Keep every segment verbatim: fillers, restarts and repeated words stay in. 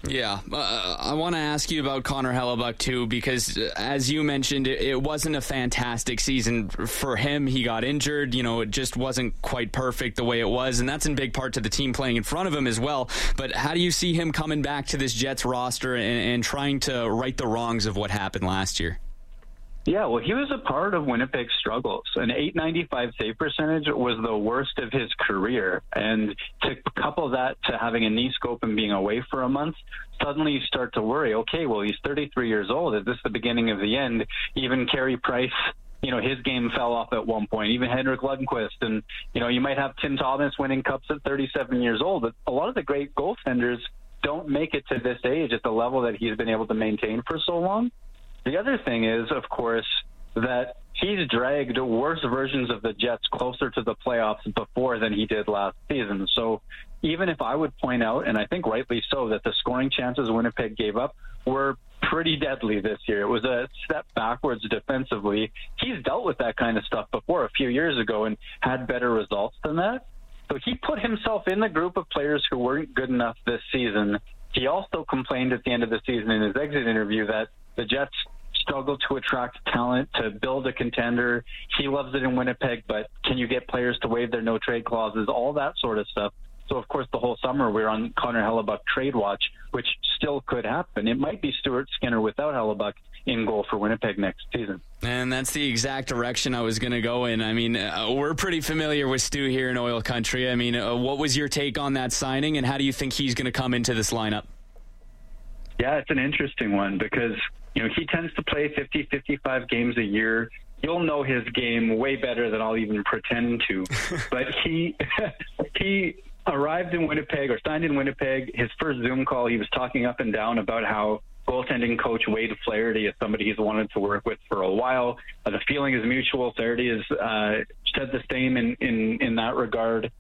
Yeah, uh, I want to ask you about Connor Hellebuyck too, because uh, as you mentioned, it, it wasn't a fantastic season for him. He got injured, you know, it just wasn't quite perfect the way it was, and that's in big part to the team playing in front of him as well. But how do you see him coming back to this Jets roster and, and trying to right the wrongs of what happened last year? Yeah, well, he was a part of Winnipeg's struggles. An eight ninety-five save percentage was the worst of his career. And to couple that to having a knee scope and being away for a month, suddenly you start to worry, okay, well, he's thirty-three years old. Is this the beginning of the end? Even Carey Price, you know, his game fell off at one point. Even Henrik Lundqvist. And, you know, you might have Tim Thomas winning cups at thirty-seven years old. But a lot of the great goaltenders don't make it to this age at the level that he's been able to maintain for so long. The other thing is, of course, that he's dragged worse versions of the Jets closer to the playoffs before than he did last season. So even if I would point out, and I think rightly so, that the scoring chances Winnipeg gave up were pretty deadly this year. It was a step backwards defensively. He's dealt with that kind of stuff before a few years ago and had better results than that. So he put himself in the group of players who weren't good enough this season. He also complained at the end of the season in his exit interview that the Jets struggle to attract talent, to build a contender. He loves it in Winnipeg, but can you get players to waive their no-trade clauses, all that sort of stuff. So, of course, the whole summer we're on Connor Hellebuyck trade watch, which still could happen. It might be Stuart Skinner without Hellebuyck in goal for Winnipeg next season. And that's the exact direction I was going to go in. I mean, uh, we're pretty familiar with Stu here in Oil Country. I mean, uh, what was your take on that signing, and how do you think he's going to come into this lineup? Yeah, it's an interesting one because, you know, he tends to play fifty, fifty-five games a year. You'll know his game way better than I'll even pretend to. But he he arrived in Winnipeg or signed in Winnipeg. His first Zoom call, he was talking up and down about how goaltending coach Wade Flaherty is somebody he's wanted to work with for a while. Uh, the feeling is mutual. Flaherty has uh, said the same in, in, in that regard.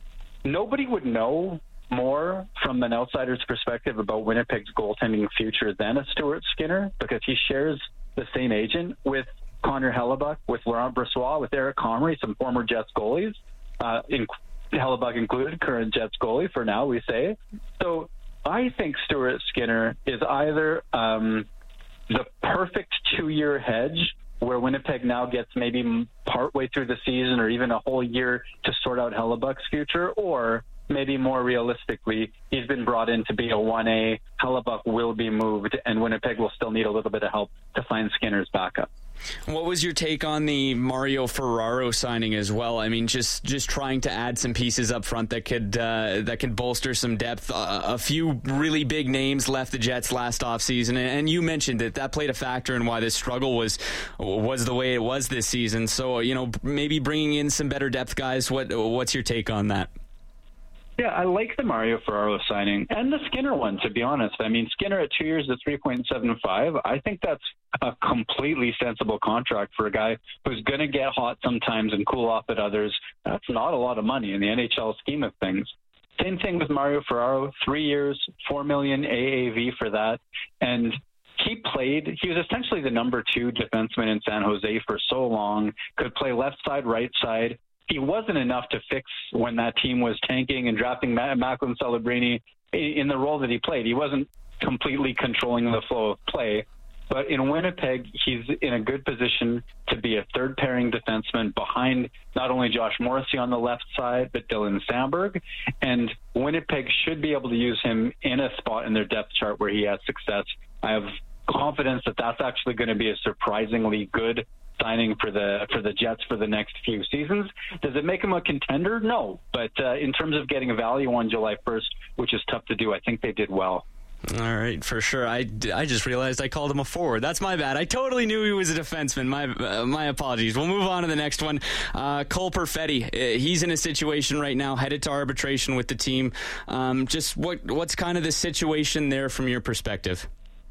Nobody would know more from an outsider's perspective about Winnipeg's goaltending future than a Stuart Skinner, because he shares the same agent with Connor Hellebuyck, with Laurent Brossoit, with Eric Comrie, some former Jets goalies, uh, in, Hellebuyck included, current Jets goalie for now, we say. So I think Stuart Skinner is either um, the perfect two-year hedge where Winnipeg now gets maybe partway through the season or even a whole year to sort out Hellebuyck's future, or maybe more realistically, he's been brought in to be a one A. Hellebuyck will be moved, and Winnipeg will still need a little bit of help to find Skinner's backup. What was your take on the Mario Ferraro signing as well? I mean, just just trying to add some pieces up front that could uh, that could bolster some depth. Uh, a few really big names left the Jets last offseason, and you mentioned that that played a factor in why this struggle was was the way it was this season. So, you know, maybe bringing in some better depth guys. What what's your take on that? Yeah, I like the Mario Ferraro signing and the Skinner one, to be honest. I mean, Skinner at two years at three point seven five, I think that's a completely sensible contract for a guy who's going to get hot sometimes and cool off at others. That's not a lot of money in the N H L scheme of things. Same thing with Mario Ferraro, three years, four million dollars A A V for that. And he played, he was essentially the number two defenseman in San Jose for so long, could play left side, right side. He wasn't enough to fix when that team was tanking and drafting Macklin Celebrini in the role that he played. He wasn't completely controlling the flow of play. But in Winnipeg, he's in a good position to be a third-pairing defenseman behind not only Josh Morrissey on the left side, but Dylan Samberg. And Winnipeg should be able to use him in a spot in their depth chart where he has success. I have confidence that that's actually going to be a surprisingly good signing for the for the Jets for the next few seasons. Does it make him a contender? No. But uh, in terms of getting a value on July first, which is tough to do, I think they did well. All right, for sure. I, I just realized I called him a forward. That's my bad. I totally knew he was a defenseman. My uh, my apologies. We'll move on to the next one. Uh, Cole Perfetti. Uh, he's in a situation right now, headed to arbitration with the team. Um, just what what's kind of the situation there from your perspective?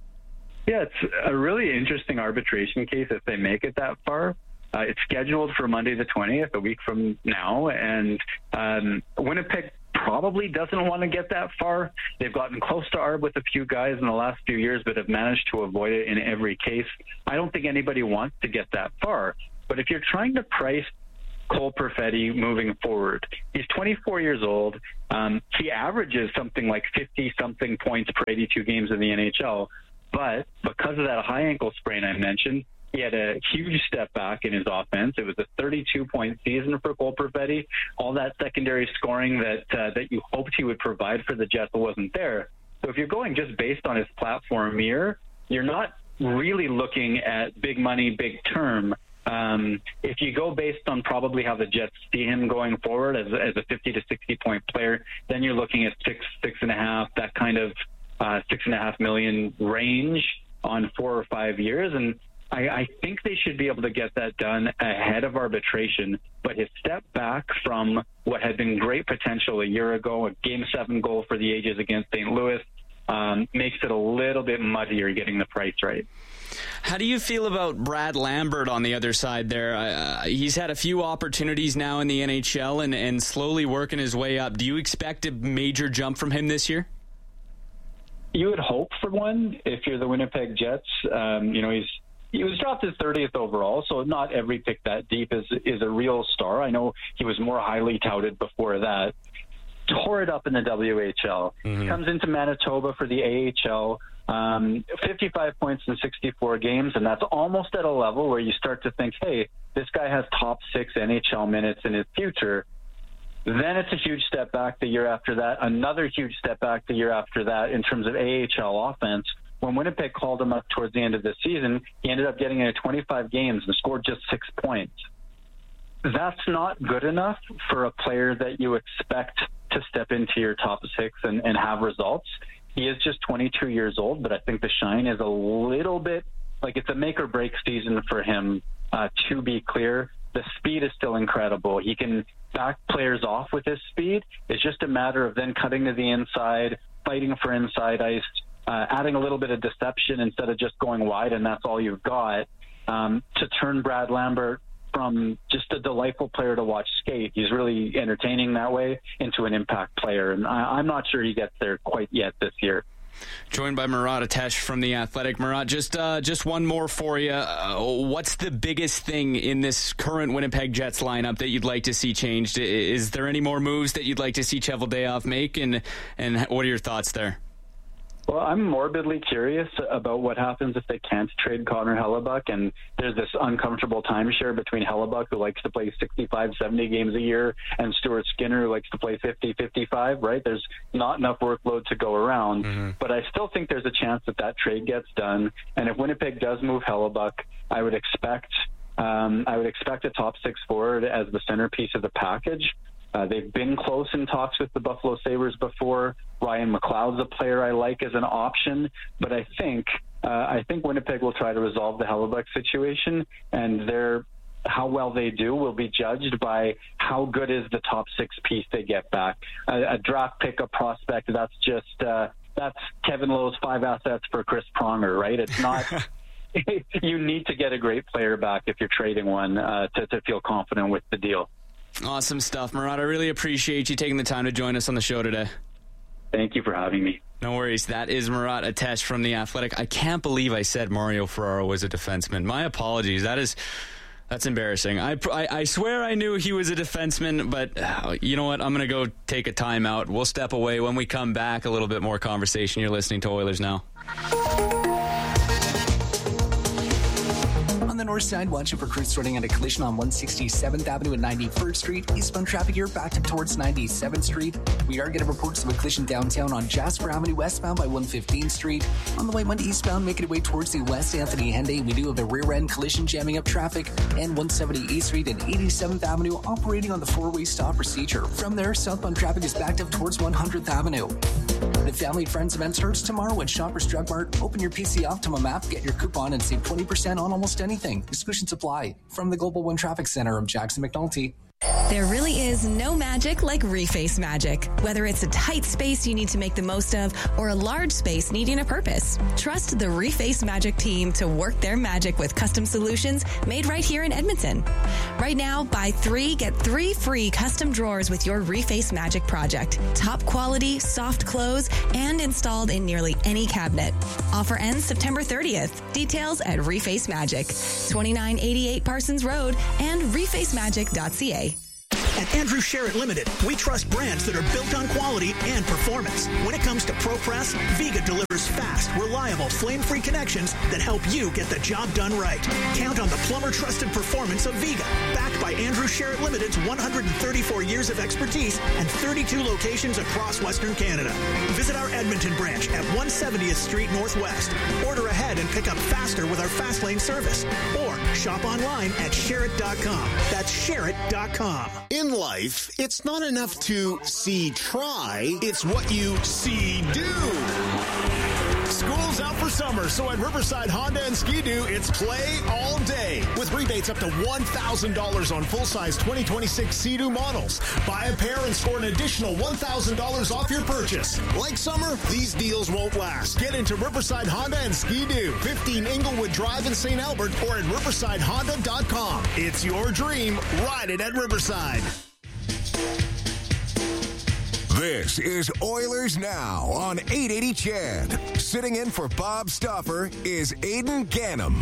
Yeah, it's a really interesting arbitration case if they make it that far. Uh, it's scheduled for Monday the twentieth, a week from now, and um, Winnipeg probably doesn't want to get that far. They've gotten close to arb with a few guys in the last few years, but have managed to avoid it in every case. I don't think anybody wants to get that far. But if you're trying to price Cole Perfetti moving forward. He's twenty-four years old. Um, he averages something like fifty-something points per eighty-two games in the N H L. But because of that high ankle sprain I mentioned, he had a huge step back in his offense. It was a thirty-two point season for Cole Perfetti. All that secondary scoring that uh, that you hoped he would provide for the Jets wasn't there. So if you're going just based on his platform year, you're not really looking at big money, big term. Um, if you go based on probably how the Jets see him going forward as, as a fifty to sixty point player, then you're looking at six, six and a half, that kind of uh, six and a half million range on four or five years. And I, I think they should be able to get that done ahead of arbitration. But his step back from what had been great potential a year ago, a game seven goal for the ages against Saint Louis, um, makes it a little bit muddier getting the price right. How do you feel about Brad Lambert on the other side there? Uh, he's had a few opportunities now in the N H L and, and slowly working his way up. Do you expect a major jump from him this year? You would hope for one if you're the Winnipeg Jets. Um, you know, he's he was drafted thirtieth overall, so not every pick that deep is is a real star. I know he was more highly touted before that. Tore it up in the W H L. Mm-hmm. Comes into Manitoba for the A H L. Um, fifty-five points in sixty-four games, and that's almost at a level where you start to think, hey, this guy has top six N H L minutes in his future. Then it's a huge step back the year after that, another huge step back the year after that in terms of A H L offense. When Winnipeg called him up towards the end of the season, he ended up getting into twenty-five games and scored just six points. That's not good enough for a player that you expect to step into your top six and, and have results. He is just twenty-two years old, but I think the shine is a little bit like it's a make or break season for him. Uh, to be clear, the speed is still incredible. He can back players off with his speed. It's just a matter of then cutting to the inside, fighting for inside ice, uh, adding a little bit of deception instead of just going wide, and that's all you've got, um, to turn Brad Lambert from just a delightful player to watch skate. He's really entertaining that way into an impact player, and I, I'm not sure he gets there quite yet this year. Joined by Murat Atesh from The Athletic. Murat, just uh, just one more for you. Uh, what's the biggest thing in this current Winnipeg Jets lineup that you'd like to see changed? Is there any more moves that you'd like to see Cheveldayoff make, and and what are your thoughts there? Well, I'm morbidly curious about what happens if they can't trade Connor Hellebuyck, and there's this uncomfortable timeshare between Hellebuyck, who likes to play sixty-five, seventy games a year, and Stuart Skinner, who likes to play fifty, fifty-five, right? There's not enough workload to go around, mm-hmm. but I still think there's a chance that that trade gets done, and if Winnipeg does move Hellebuyck, I would expect um, I would expect a top six forward as the centerpiece of the package. Uh, they've been close in talks with the Buffalo Sabres before. Ryan McLeod's a player I like as an option, but I think uh, I think Winnipeg will try to resolve the Hellebuyck situation, and their how well they do will be judged by how good is the top six piece they get back. A, a draft pick, a prospect, that's just uh, that's Kevin Lowe's five assets for Chris Pronger, right? It's not. You need to get a great player back if you're trading one uh, to, to feel confident with the deal. Awesome stuff, Murat. I really appreciate you taking the time to join us on the show today. Thank you for having me. No worries. That is Murat Atesh from The Athletic. I can't believe I said Mario Ferraro was a defenseman. My apologies. That is, that's embarrassing. I, I, I swear I knew he was a defenseman, but uh, you know what? I'm going to go take a timeout. We'll step away. When we come back, a little bit more conversation. You're listening to Oilers Now. On the north side, watching for crews sorting at a collision on one sixty-seventh Avenue and ninety-first Street. Eastbound traffic here backed up towards ninety-seventh Street. We are getting reports of a collision downtown on Jasper Avenue westbound by one fifteenth Street. On the way one eastbound, making its way towards the West Anthony Henday, we do have a rear-end collision jamming up traffic. And one seventy East Street and eighty-seventh Avenue operating on the four-way stop procedure. From there, southbound traffic is backed up towards one hundredth Avenue. The Family Friends event starts tomorrow at Shoppers Drug Mart. Open your P C Optimum app, get your coupon, and save twenty percent on almost anything. Exclusions apply. From the Global One Traffic Center, I'm Jackson McNulty. There really is no magic like Reface magic. Whether it's a tight space you need to make the most of or a large space needing a purpose, trust the Reface Magic team to work their magic with custom solutions made right here in Edmonton. Right now, buy three, get three free custom drawers with your Reface Magic project. Top quality, soft close, and installed in nearly any cabinet. Offer ends September thirtieth. Details at Reface Magic, twenty-nine eighty-eight Parsons Road and reface magic dot c a. At Andrew Sherritt Limited, we trust brands that are built on quality and performance. When it comes to ProPress, Viga delivers fast, reliable, flame-free connections that help you get the job done right. Count on the plumber-trusted performance of Viga, backed by Andrew Sherritt Limited's one hundred thirty-four years of expertise and thirty-two locations across Western Canada. Visit our Edmonton branch at one seventieth Street Northwest. Order ahead and pick up faster with our Fast Lane service. Or shop online at Sherritt dot com. That's Sherritt dot com. In life, it's not enough to see try, it's what you see do. School's out for summer, so at Riverside Honda and Ski-Doo, it's play all day. With rebates up to one thousand dollars on full-size twenty twenty-six Sea-Doo models. Buy a pair and score an additional one thousand dollars off your purchase. Like summer, these deals won't last. Get into Riverside Honda and Ski-Doo, fifteen Inglewood Drive in Saint Albert, or at riverside honda dot com. It's your dream. Ride it at Riverside. This is Oilers Now on eight eighty C H E D. Sitting in for Bob Stauffer is Aidan Gannam.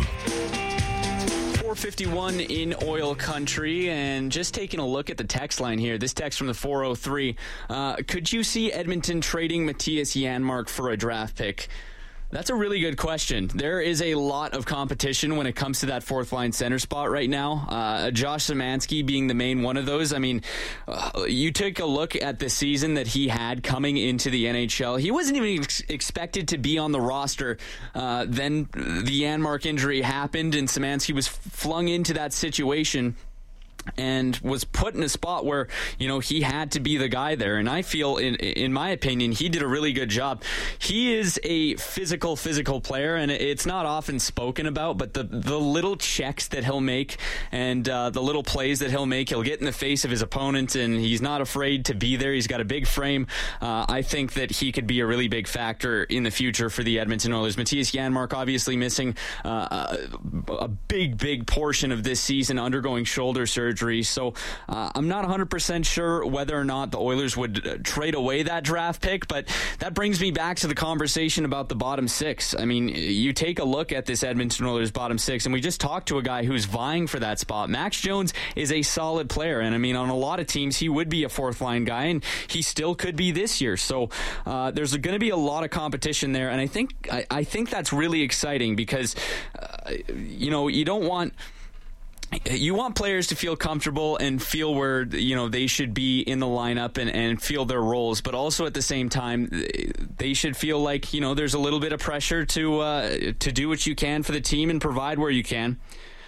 four fifty-one in oil country, and just taking a look at the text line here. This text from the four oh three. Uh, could you see Edmonton trading Matthias Janmark for a draft pick? That's a really good question. There is a lot of competition when it comes to that fourth line center spot right now. Uh, Josh Szymanski being the main one of those. I mean, uh, you take a look at the season that he had coming into the N H L. He wasn't even ex- expected to be on the roster. Uh, then the Janmark injury happened, and Szymanski was flung into that situation and was put in a spot where, you know, he had to be the guy there. And I feel, in in my opinion, he did a really good job. He is a physical, physical player, and it's not often spoken about, but the, the little checks that he'll make and uh, the little plays that he'll make, he'll get in the face of his opponent, and he's not afraid to be there. He's got a big frame. Uh, I think that he could be a really big factor in the future for the Edmonton Oilers. Matthias Janmark obviously missing uh, a, a big, big portion of this season, undergoing shoulder surgery. So uh, I'm not one hundred percent sure whether or not the Oilers would uh, trade away that draft pick, but that brings me back to the conversation about the bottom six. I mean, you take a look at this Edmonton Oilers bottom six, and we just talked to a guy who's vying for that spot. Max Jones is a solid player, and I mean, on a lot of teams, he would be a fourth line guy, and he still could be this year. So uh, there's going to be a lot of competition there, and I think I, I think that's really exciting because, uh, you know, you don't want... You want players to feel comfortable and feel where, you know, they should be in the lineup and, and feel their roles, but also at the same time, they should feel like, you know, there's a little bit of pressure to uh, to do what you can for the team and provide where you can.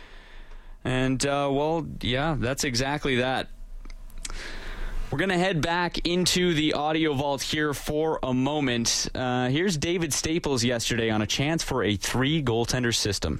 And, uh, well, yeah, that's exactly that. We're going to head back into the audio vault here for a moment. Uh, here's David Staples yesterday on a chance for a three-goaltender system.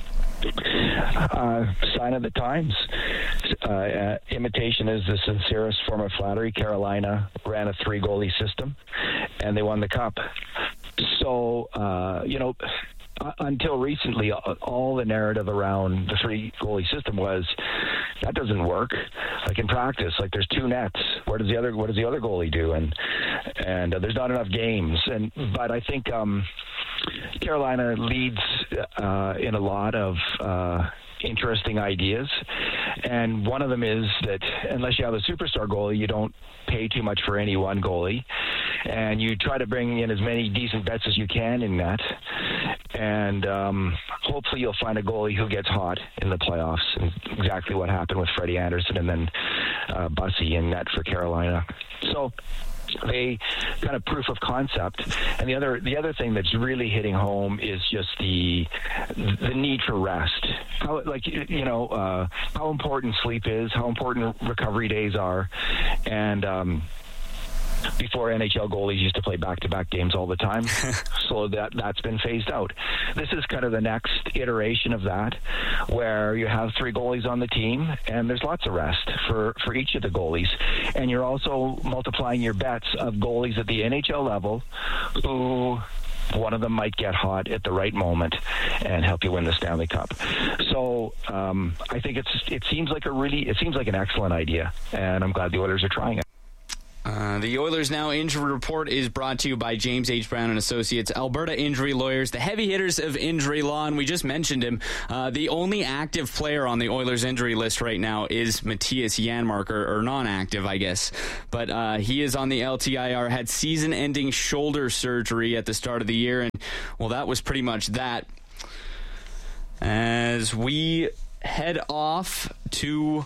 Uh, sign of the times. Uh, uh, imitation is the sincerest form of flattery. Carolina ran a three-goalie system, and they won the cup. So, uh, you know, uh, until recently, all the narrative around the three-goalie system was that doesn't work. Like in practice, like there's two nets. Where does the other What does the other goalie do? And and uh, there's not enough games. And but I think. Um, Carolina leads uh, in a lot of uh, interesting ideas, and one of them is that unless you have a superstar goalie, you don't pay too much for any one goalie, and you try to bring in as many decent bets as you can in that, and um, hopefully you'll find a goalie who gets hot in the playoffs, and exactly what happened with Freddie Anderson and then uh, Bussy in net for Carolina. So they kind of proof of concept. And the other the other thing that's really hitting home is just the the need for rest. How, like, you know, uh, how important sleep is, how important recovery days are. And um, before N H L goalies used to play back-to-back games all the time. So that, that's been phased out. This is kind of the next iteration of that, where you have three goalies on the team, and there's lots of rest for, for each of the goalies. And you're also multiplying your bets of goalies at the N H L level who one of them might get hot at the right moment and help you win the Stanley Cup. So um, I think it's it seems like a really it seems like an excellent idea, and I'm glad the Oilers are trying it. Uh, the Oilers Now Injury Report is brought to you by James H. Brown and Associates, Alberta Injury Lawyers, the heavy hitters of injury law, and we just mentioned him. Uh, the only active player on the Oilers injury list right now is Matthias Janmark, or, or non-active, I guess. But uh, he is on the L T I R, had season-ending shoulder surgery at the start of the year, and, well, that was pretty much that. As we head off to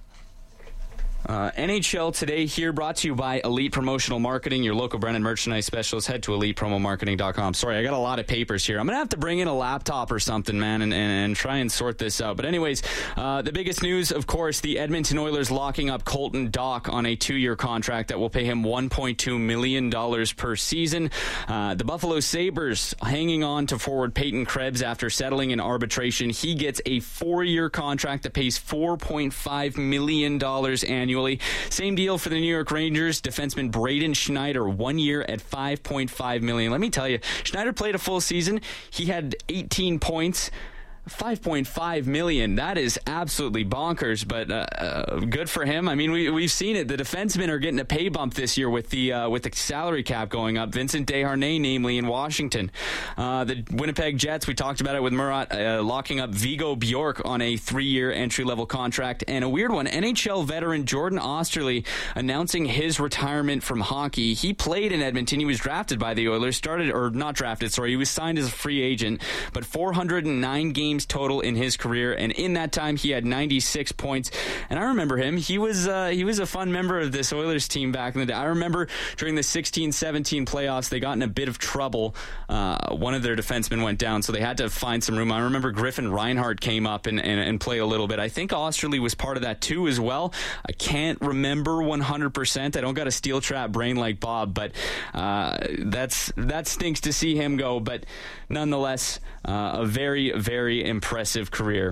Uh, N H L Today here, brought to you by Elite Promotional Marketing, your local brand and merchandise specialist. Head to elite promo marketing dot com. Sorry, I got a lot of papers here. I'm going to have to bring in a laptop or something, man, and, and, and try and sort this out. But anyways, uh, the biggest news, of course, the Edmonton Oilers locking up Colton Dach on a two-year contract that will pay him one point two million dollars per season. Uh, the Buffalo Sabres hanging on to forward Peyton Krebs after settling in arbitration. He gets a four-year contract that pays four point five million dollars annually. Same deal for the New York Rangers. Defenseman Braden Schneider, one year at five point five million dollars. Let me tell you, Schneider played a full season. He had eighteen points. five point five million dollars. That is absolutely bonkers, but uh, uh, good for him. I mean, we, we've seen it. The defensemen are getting a pay bump this year with the uh, with the salary cap going up. Vincent Desharnais, namely, in Washington. Uh, the Winnipeg Jets, we talked about it with Murat, uh, locking up Vigo Bjork on a three-year entry-level contract. And a weird one, N H L veteran Jordan Osterley announcing his retirement from hockey. He played in Edmonton. He was drafted by the Oilers, started, or not drafted, sorry, he was signed as a free agent, but four hundred nine games total in his career, and in that time he had ninety-six points. And I remember him. He was uh, he was a fun member of this Oilers team back in the day. I remember during the sixteen seventeen playoffs, they got in a bit of trouble. Uh, one of their defensemen went down, so they had to find some room. I remember Griffin Reinhart came up and, and, and played a little bit. I think Osterley was part of that too as well. I can't remember one hundred percent. I don't got a steel trap brain like Bob, but uh, that's that stinks to see him go. But nonetheless, uh, a very, very impressive career.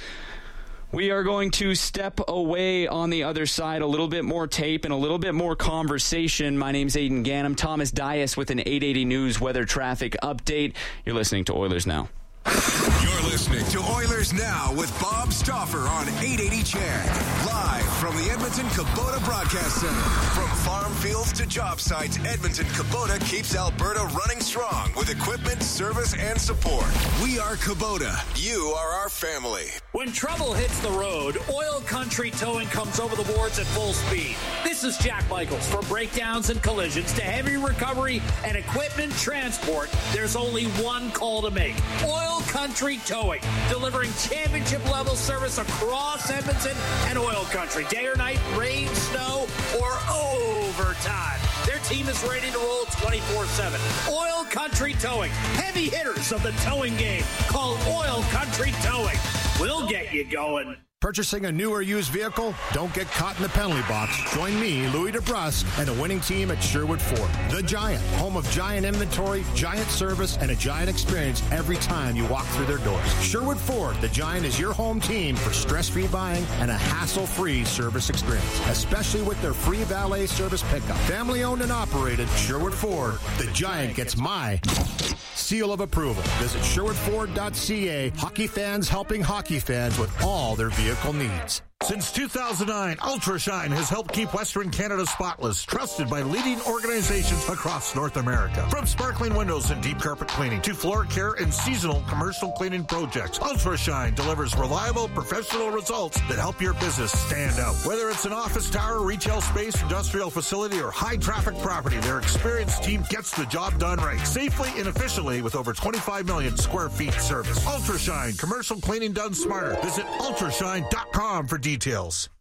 We are going to step away on the other side, a little bit more tape and a little bit more conversation. My name's Aidan Gannam. Thomas Dias with an eight eighty News weather traffic update. You're listening to Oilers Now. You're listening to Oilers Now with Bob Stauffer on eight eighty C H E D. Live from the Edmonton Kubota Broadcast Center. From farm fields to job sites, Edmonton Kubota keeps Alberta running strong with equipment, service, and support. We are Kubota. You are our family. When trouble hits the road, Oil Country Towing comes over the boards at full speed. This is Jack Michaels. From breakdowns and collisions to heavy recovery and equipment transport, there's only one call to make. Oil Country Towing, delivering championship-level service across Edmonton and Oil Country. Day or night, rain, snow, or overtime. Their team is ready to roll twenty-four seven. Oil Country Towing, heavy hitters of the towing game. Call Oil Country Towing. We'll get you going. Purchasing a new or used vehicle? Don't get caught in the penalty box. Join me, Louis DeBrusque, and the winning team at Sherwood Ford. The Giant, home of Giant inventory, Giant service, and a Giant experience every time you walk through their doors. Sherwood Ford, the Giant is your home team for stress-free buying and a hassle-free service experience, especially with their free valet service pickup. Family-owned and operated, Sherwood Ford, the Giant gets my seal of approval. Visit sherwood ford dot c a. Hockey fans helping hockey fans with all their vehicle needs. Since two thousand nine, UltraShine has helped keep Western Canada spotless, trusted by leading organizations across North America. From sparkling windows and deep carpet cleaning to floor care and seasonal commercial cleaning projects, UltraShine delivers reliable, professional results that help your business stand out. Whether it's an office tower, retail space, industrial facility, or high-traffic property, their experienced team gets the job done right, safely and efficiently with over twenty-five million square feet service. UltraShine, commercial cleaning done smarter. Visit ultrashine dot com for details.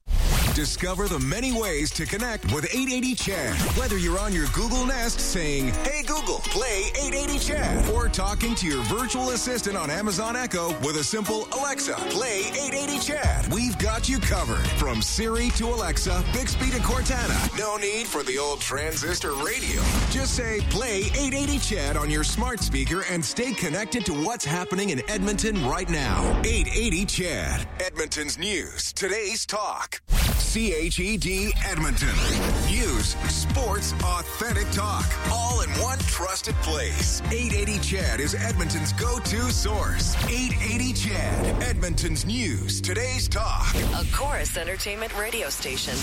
Discover the many ways to connect with eight eighty Chad. Whether you're on your Google Nest saying, "Hey Google, play eight eighty Chad," or talking to your virtual assistant on Amazon Echo with a simple "Alexa, play eight eighty Chad," we've got you covered. From Siri to Alexa, Bixby to Cortana. No need for the old transistor radio. Just say, "Play eight eighty Chad" on your smart speaker and stay connected to what's happening in Edmonton right now. eight eighty Chad, Edmonton's news, today's talk. C H E D Edmonton. News, sports, authentic talk. All in one trusted place. eight eighty Chad is Edmonton's go-to source. eight eighty Chad, Edmonton's news, today's talk. A Chorus Entertainment radio station.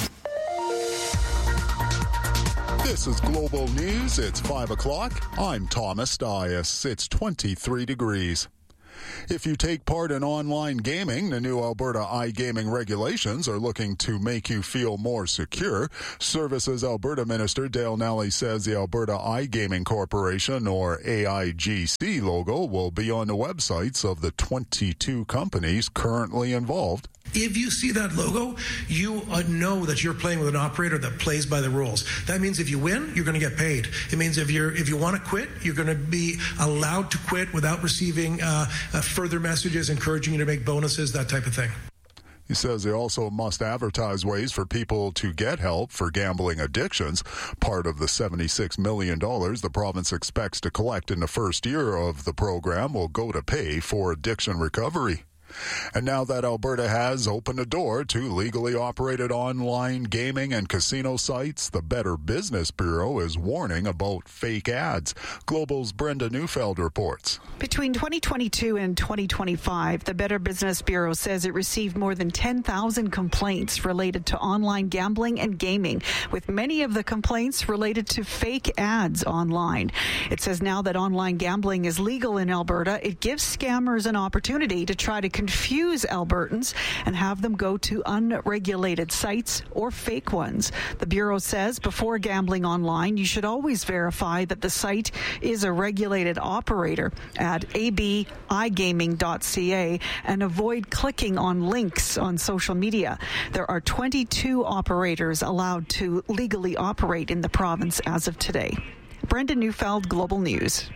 This is Global News. It's five o'clock. I'm Thomas Dias. It's twenty-three degrees. If you take part in online gaming, the new Alberta iGaming regulations are looking to make you feel more secure. Services Alberta Minister Dale Nally says the Alberta iGaming Corporation, or A I G C logo, will be on the websites of the twenty-two companies currently involved. If you see that logo, you uh, know that you're playing with an operator that plays by the rules. That means if you win, you're going to get paid. It means if you're if you want to quit, you're going to be allowed to quit without receiving uh, uh, further messages encouraging you to make bonuses, that type of thing. He says they also must advertise ways for people to get help for gambling addictions. Part of the seventy-six million dollars the province expects to collect in the first year of the program will go to pay for addiction recovery. And now that Alberta has opened a door to legally operated online gaming and casino sites, the Better Business Bureau is warning about fake ads. Global's Brenda Neufeld reports. Between twenty twenty-two and twenty twenty-five, the Better Business Bureau says it received more than ten thousand complaints related to online gambling and gaming, with many of the complaints related to fake ads online. It says now that online gambling is legal in Alberta, it gives scammers an opportunity to try to confuse Albertans and have them go to unregulated sites or fake ones. The Bureau says before gambling online, you should always verify that the site is a regulated operator at a b i gaming dot c a and avoid clicking on links on social media. There are twenty-two operators allowed to legally operate in the province as of today. Brenda Neufeld, Global News.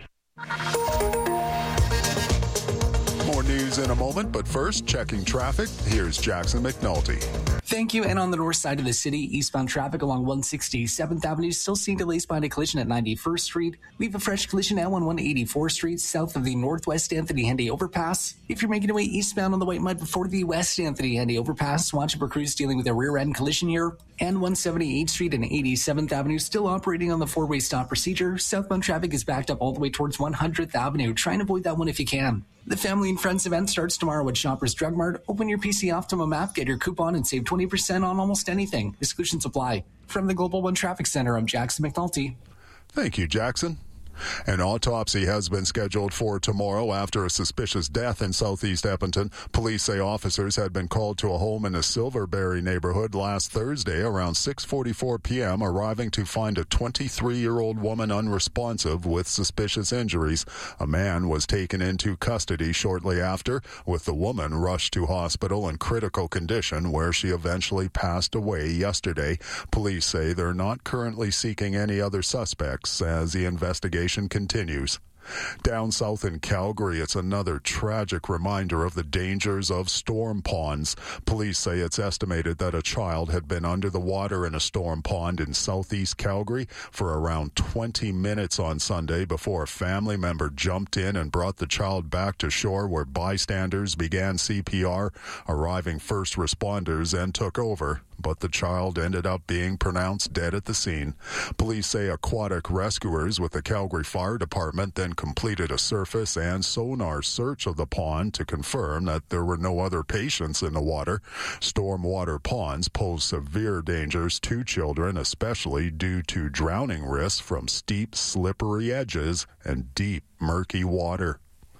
More news in a moment, but first, checking traffic. Here's Jackson McNulty. Thank you. And on the north side of the city, eastbound traffic along one sixty-seventh Avenue still seeing delays behind a collision at ninety-first Street. We have a fresh collision now on one eighty-fourth Street, south of the Northwest Anthony Henday overpass. If you're making your way eastbound on the White Mud before the West Anthony Henday overpass, watch for crews dealing with a rear-end collision here. And one seventy-eighth Street and eighty-seventh Avenue still operating on the four-way stop procedure. Southbound traffic is backed up all the way towards one hundredth Avenue. Try and avoid that one if you can. The Family and Friends event starts tomorrow at Shoppers Drug Mart. Open your P C Optimum app, get your coupon, and save twenty percent on almost anything. Exclusions apply. From the Global One Traffic Center, I'm Jackson McNulty. Thank you, Jackson. An autopsy has been scheduled for tomorrow after a suspicious death in southeast Edmonton. Police say officers had been called to a home in the Silverberry neighborhood last Thursday around six forty-four p.m., arriving to find a twenty-three-year-old woman unresponsive with suspicious injuries. A man was taken into custody shortly after, with the woman rushed to hospital in critical condition, where she eventually passed away yesterday. Police say they're not currently seeking any other suspects as the investigation continues. Down south in Calgary, it's another tragic reminder of the dangers of storm ponds. Police say it's estimated that a child had been under the water in a storm pond in southeast Calgary for around twenty minutes on Sunday before a family member jumped in and brought the child back to shore, where bystanders began C P R. Arriving first responders then took over, but the child ended up being pronounced dead at the scene. Police say aquatic rescuers with the Calgary Fire Department then completed a surface and sonar search of the pond to confirm that there were no other patients in the water. Stormwater ponds pose severe dangers to children, especially due to drowning risks from steep, slippery edges and deep, murky water.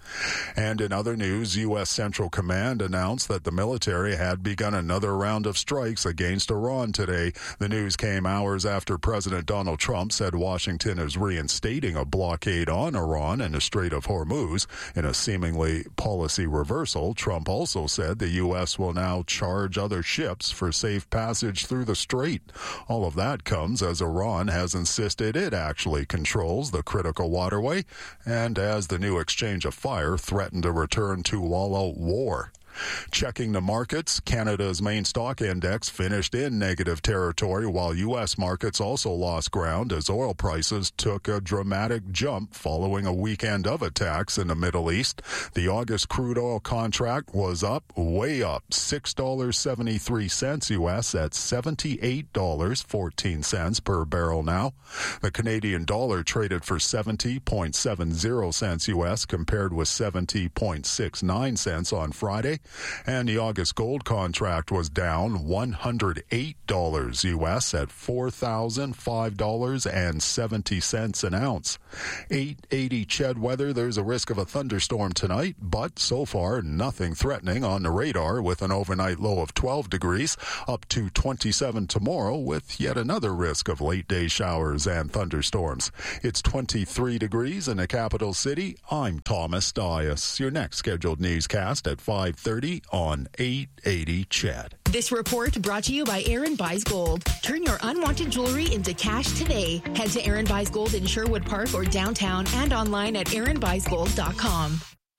And in other news, U S. Central Command announced that the military had begun another round of strikes against Iran today. The news came hours after President Donald Trump said Washington is reinstating a blockade on Iran in the Strait of Hormuz. In a seemingly policy reversal, Trump also said the U S will now charge other ships for safe passage through the strait. All of that comes as Iran has insisted it actually controls the critical waterway, and as the new exchange of fire threatened to return to wallow war. Checking the markets, Canada's main stock index finished in negative territory, while U S markets also lost ground as oil prices took a dramatic jump following a weekend of attacks in the Middle East. The August crude oil contract was up, way up, six dollars and seventy-three cents U S at seventy-eight dollars and fourteen cents per barrel now. The Canadian dollar traded for seventy point seven zero cents U S compared with seventy point six nine cents on Friday. And the August gold contract was down one hundred eight dollars U S at four thousand five dollars and seventy cents an ounce. eight eighty C H E D weather. There's a risk of a thunderstorm tonight, but so far nothing threatening on the radar with an overnight low of twelve degrees, up to twenty-seven tomorrow with yet another risk of late day showers and thunderstorms. It's twenty-three degrees in the capital city. I'm Thomas Dias. Your next scheduled newscast at five thirty on eight eighty C H E D. This report brought to you by Aaron Buys Gold. Turn your unwanted jewelry into cash today. Head to Aaron Buys Gold in Sherwood Park or downtown and online at aaron buys gold dot com.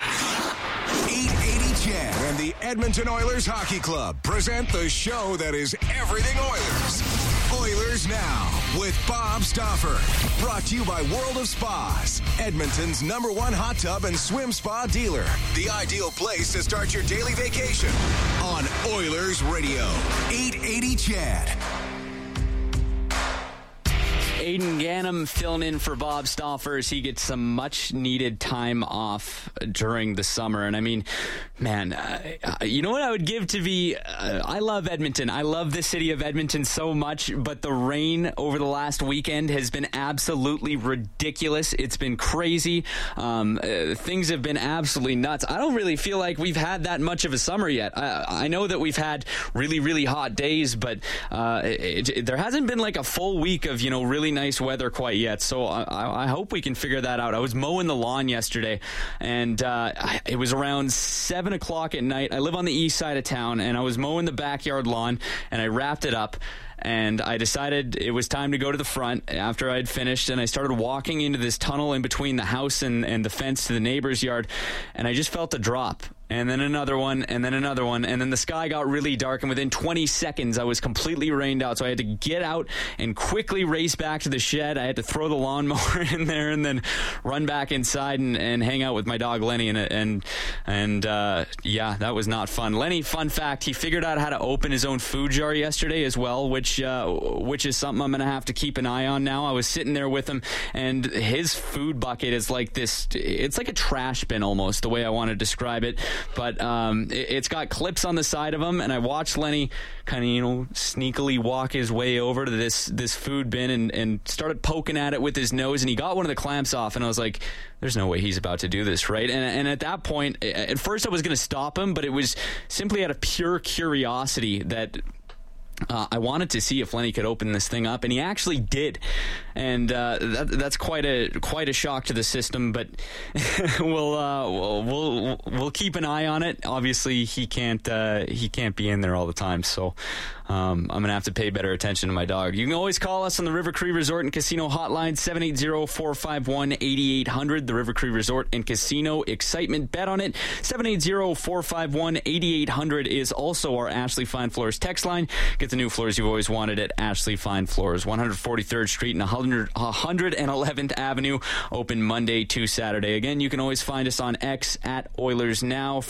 eight eighty C H E D and the Edmonton Oilers Hockey Club present the show that is everything Oilers. Oilers Now with Bob Stauffer. Brought to you by World of Spas, Edmonton's number one hot tub and swim spa dealer. The ideal place to start your daily vacation on Oilers Radio, eight eighty C H E D. Aidan Gannam filling in for Bob Stauffer as he gets some much-needed time off during the summer. And I mean, man, uh, you know what I would give to be... Uh, I love Edmonton. I love the city of Edmonton so much, but the rain over the last weekend has been absolutely ridiculous. It's been crazy. Um, uh, things have been absolutely nuts. I don't really feel like we've had that much of a summer yet. I, I know that we've had really, really hot days, but uh, it, it, there hasn't been like a full week of, you know, really nice weather quite yet, so I, I hope we can figure that out. I was mowing the lawn yesterday, and uh, it was around seven o'clock at night. I live on the east side of town, and I was mowing the backyard lawn, and I wrapped it up, and I decided it was time to go to the front after I'd finished, and I started walking into this tunnel in between the house and, and the fence to the neighbor's yard, and I just felt a drop. And then another one, and then another one, and then the sky got really dark, and within twenty seconds, I was completely rained out, so I had to get out and quickly race back to the shed. I had to throw the lawnmower in there and then run back inside and, and hang out with my dog, Lenny, and, and, and uh, yeah, that was not fun. Lenny, fun fact, he figured out how to open his own food jar yesterday as well, which, uh, which is something I'm going to have to keep an eye on now. I was sitting there with him, and his food bucket is like this, it's like a trash bin almost, the way I want to describe it. But um, it, it's got clips on the side of them, and I watched Lenny kind of, you know, sneakily walk his way over to this this food bin and, and started poking at it with his nose, and he got one of the clamps off, and I was like, there's no way he's about to do this, right? And, and at that point, at first I was going to stop him, but it was simply out of pure curiosity that... Uh, I wanted to see if Lenny could open this thing up, and he actually did, and uh, that, that's quite a quite a shock to the system. But we'll, uh, we'll we'll we'll keep an eye on it. Obviously, he can't uh, he can't be in there all the time, so um, I'm gonna have to pay better attention to my dog. You can always call us on the River Cree Resort and Casino hotline seven eight zero, four five one, eight eight zero zero. The River Cree Resort and Casino excitement, bet on it. seven eight zero, four five one, eight eight zero zero is also our Ashley Fine Floors text line. Get the new floors you've always wanted at Ashley Fine Floors, one forty-third Street and one hundred eleventh Avenue, open Monday to Saturday. Again, you can always find us on X at Oilers Now for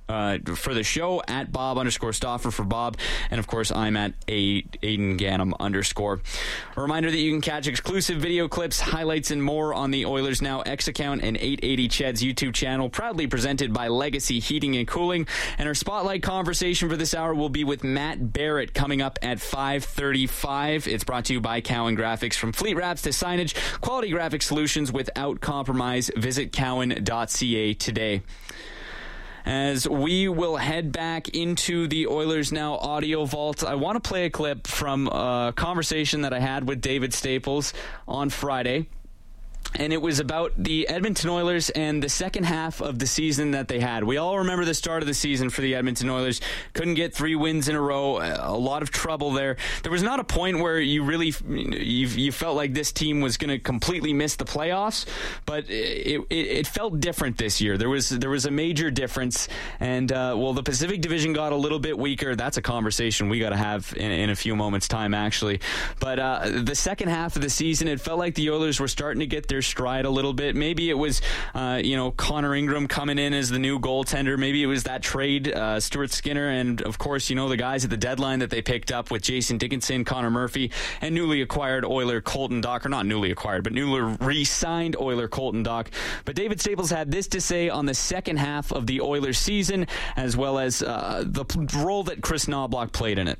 uh, for the show, at Bob underscore Stauffer for Bob. And, of course, I'm at a- Aiden Gannum underscore. A reminder that you can catch exclusive video clips, highlights, and more on the Oilers Now X account and eight eighty C H E D's YouTube channel, proudly presented by Legacy Heating and Cooling. And our spotlight conversation for this hour will be with Matt Barrett coming up at five thirty-five. It's brought to you by Cowan Graphics. From fleet wraps to signage, quality graphic solutions without compromise. Visit cowan dot c a today. As we will head back into the Oilers Now audio vault, I want to play a clip from a conversation that I had with David Staples on Friday. And it was about the Edmonton Oilers and the second half of the season that they had. We all remember the start of the season for the Edmonton Oilers. Couldn't get three wins in a row. A lot of trouble there. There was not a point where you really you, you felt like this team was going to completely miss the playoffs, but it, it, it felt different this year. There was there was a major difference. And, uh, well, the Pacific Division got a little bit weaker. That's a conversation we got to have in, in a few moments' time, actually. But uh, the second half of the season, it felt like the Oilers were starting to get their stride a little bit. Maybe it was, uh, you know, Connor Ingram coming in as the new goaltender. Maybe it was that trade, uh, Stuart Skinner, and of course, you know, the guys at the deadline that they picked up with Jason Dickinson, Connor Murphy, and newly acquired Oiler Colton Dach, or not newly acquired, but newly re-signed Oiler Colton Dach. But David Staples had this to say on the second half of the Oilers season, as well as uh, the role that Chris Knobloch played in it.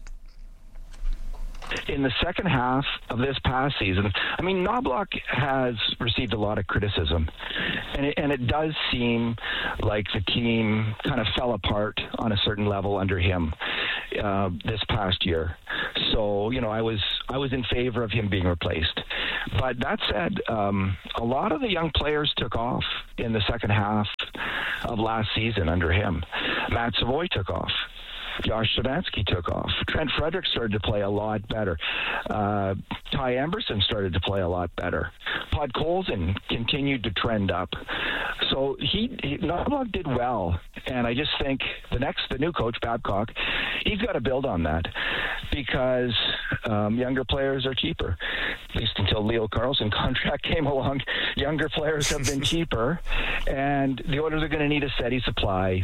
In the second half of this past season, I mean, Knobloch has received a lot of criticism, and it, and it does seem like the team kind of fell apart on a certain level under him uh, this past year. So, you know, I was I was in favor of him being replaced. But that said, um, a lot of the young players took off in the second half of last season under him. Matt Savoy took off. Josh Savansky took off. Trent Frederick started to play a lot better. Uh, Ty Emberson started to play a lot better. Pod Colson continued to trend up. So he, he Knobloch did well, and I just think the next, the new coach Babcock, he's got to build on that because um, younger players are cheaper. At least until Leo Carlson contract came along, younger players have been cheaper, and the Oilers are going to need a steady supply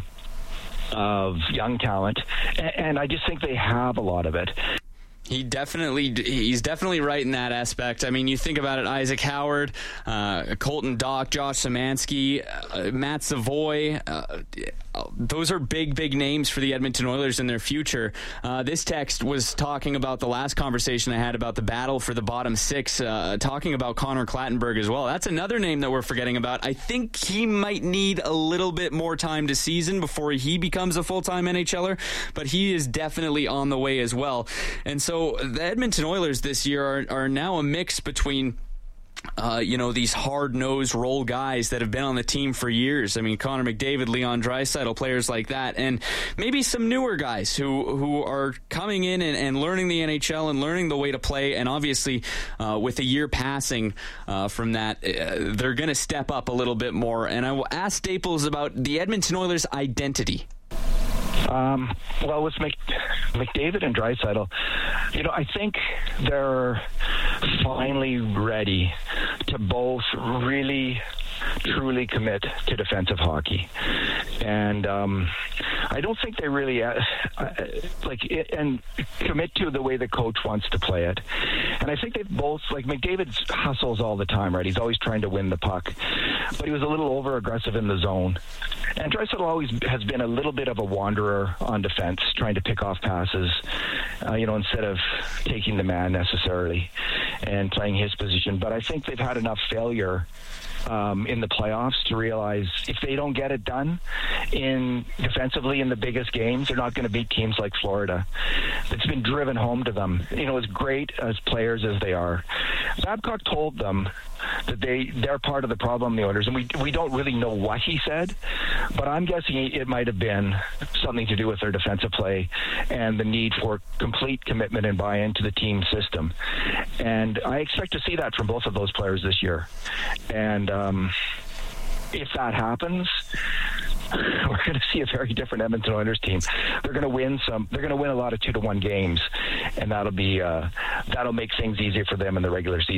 of young talent, and I just think they have a lot of it. He definitely, he's definitely right in that aspect. I mean, you think about it, Isaac Howard, uh, Colton Dach, Josh Szymanski, uh, Matt Savoy, uh, those are big, big names for the Edmonton Oilers in their future. Uh, this text was talking about the last conversation I had about the battle for the bottom six, uh, talking about Connor Clattenburg as well. That's another name that we're forgetting about. I think he might need a little bit more time to season before he becomes a full-time NHLer, but he is definitely on the way as well. And so the Edmonton Oilers this year are, are now a mix between Uh, you know, these hard-nosed role guys that have been on the team for years. I mean, Connor McDavid, Leon Draisaitl, players like that, and maybe some newer guys who who are coming in and, and learning the N H L and learning the way to play. And obviously, uh, with a year passing uh, from that, uh, they're going to step up a little bit more. And I will ask Staples about the Edmonton Oilers' identity. Um, well, with Mc, McDavid and Draisaitl, you know, I think they're finally ready to both really, truly commit to defensive hockey. And um, I don't think they really, uh, like, it, and commit to the way the coach wants to play it. And I think they both, like, McDavid hustles all the time, right? He's always trying to win the puck. But he was a little over-aggressive in the zone. And Draisaitl always has been a little bit of a wanderer on defense, trying to pick off passes, uh, you know, instead of taking the man necessarily and playing his position. But I think they've had enough failure um, in the playoffs to realize if they don't get it done in defensively in the biggest games, they're not going to beat teams like Florida. It's been driven home to them. You know, as great as players as they are, Babcock told them that they they're part of the problem, the Oilers, and we we don't really know what he said, but I'm guessing it might have been something to do with their defensive play and the need for complete commitment and buy-in to the team system. And I expect to see that from both of those players this year. And um, if that happens, we're going to see a very different Edmonton Oilers team. They're going to win some. They're going to win a lot of two to one games, and that'll be uh, that'll make things easier for them in the regular season.